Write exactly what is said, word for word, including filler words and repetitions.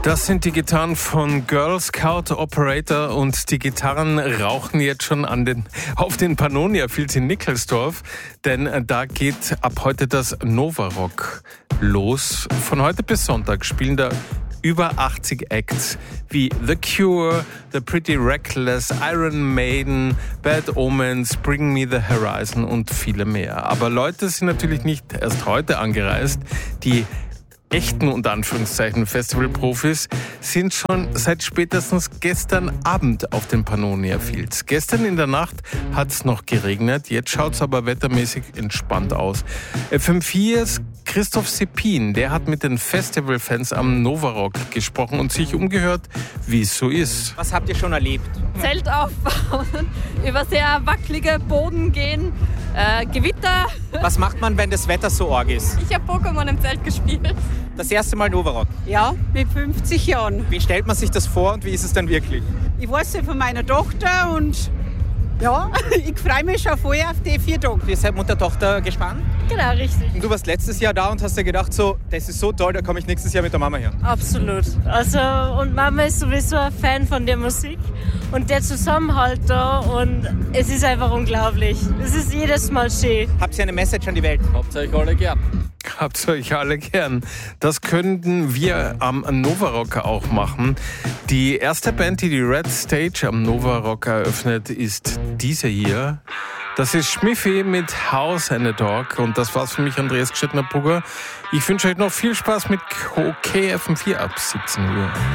Das sind die Gitarren von Girl Scout Operator und die Gitarren rauchen jetzt schon an den, auf den Pannonia Fields in Nickelsdorf, denn da geht ab heute das Nova Rock los. Von heute bis Sonntag spielen da über achtzig Acts wie The Cure, The Pretty Reckless, Iron Maiden, Bad Omens, Bring Me the Horizon und viele mehr. Aber Leute sind natürlich nicht erst heute angereist. Die echten, unter Anführungszeichen, Festivalprofis sind schon seit spätestens gestern Abend auf den Pannonia Fields. Gestern in der Nacht hat es noch geregnet, jetzt schaut es aber wettermäßig entspannt aus. F M vier's Christoph Seppin, der hat mit den Festivalfans am Nova Rock gesprochen und sich umgehört, wie es so ist. Was habt ihr schon erlebt? Zelt aufbauen, über sehr wackelige Boden gehen, äh, Gewitter. Was macht man, wenn das Wetter so arg ist? Ich habe Pokémon im Zelt gespielt. Das erste Mal Nova Rock. Ja, mit fünfzig Jahren. Wie stellt man sich das vor und wie ist es dann wirklich? Ich weiß ja von meiner Tochter und ja, ich freue mich schon voll auf die vier Tage. Ihr seid Mutter-Tochter gespannt? Genau, richtig. Und du warst letztes Jahr da und hast dir gedacht, so, das ist so toll, da komme ich nächstes Jahr mit der Mama her. Absolut. Also, und Mama ist sowieso ein Fan von der Musik und der Zusammenhalt da und es ist einfach unglaublich. Es ist jedes Mal schön. Habt ihr eine Message an die Welt? Habt ihr euch alle gern? Habt ihr euch alle gern. Das könnten wir am Nova Rock auch machen. Die erste Band, die die Red Stage am Nova Rock eröffnet, ist diese hier. Das ist Schmiffi mit House and a Dog. Und das war's für mich, Andreas Gstettner-Brugger. Ich wünsche euch noch viel Spaß mit K F M vier ab siebzehn Uhr.